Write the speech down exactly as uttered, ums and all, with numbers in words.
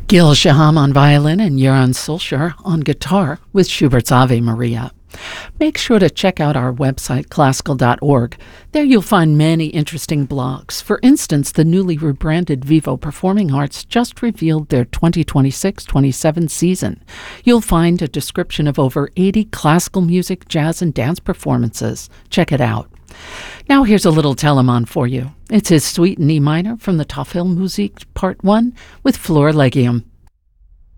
Gil Shaham on violin and Joran Solskjaer on guitar with Schubert's Ave Maria. Make sure to check out our website, classical dot org. There you'll find many interesting blogs. For instance, the newly rebranded Vivo Performing Arts just revealed their twenty twenty-six twenty-seven season. You'll find a description of over eighty classical music, jazz, and dance performances. Check it out. Now here's a little Telemann for you. It's his suite in E minor from the Tafel Musik Part one with Flor Legium.